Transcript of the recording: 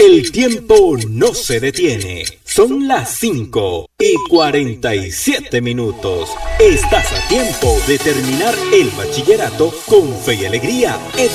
El tiempo no se detiene. Son las 5:47. Estás a tiempo de terminar el bachillerato con fe y alegría.